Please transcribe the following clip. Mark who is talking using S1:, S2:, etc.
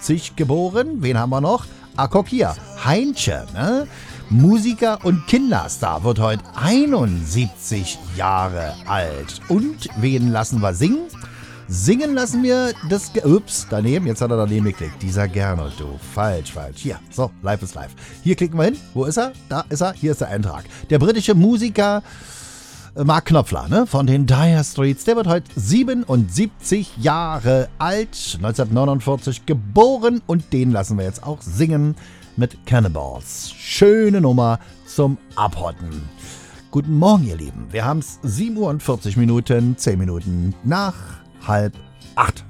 S1: 1970 geboren. Wen haben wir noch? Guck hier, Heinche, ne? Musiker und Kinderstar, wird heute 71 Jahre alt. Und wen lassen wir singen? Singen lassen wir das... Ups, daneben, jetzt hat er daneben geklickt. Dieser Gernot, du. Falsch. Hier, so, live ist live. Hier klicken wir hin. Wo ist er? Da ist er. Hier ist der Eintrag. Der britische Musiker Mark Knopfler, ne, von den Dire Straits, der wird heute 77 Jahre alt, 1949 geboren und den lassen wir jetzt auch singen mit Cannibals. Schöne Nummer zum Abhotten. Guten Morgen, ihr Lieben. Wir haben es 7:40 Uhr, 10 Minuten nach 7:30.